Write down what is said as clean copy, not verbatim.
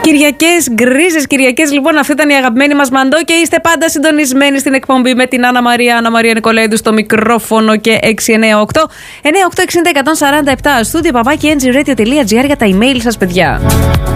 Κυριακές, γκρίζες Κυριακές, λοιπόν, αυτή ήταν η αγαπημένη μας Μαντό και είστε πάντα συντονισμένοι στην εκπομπή με την Άννα Μαρία Νικολαίδου στο μικρόφωνο και 698 98 60 147 στούντιο παπάκι ngradio.gr για τα email σας, παιδιά.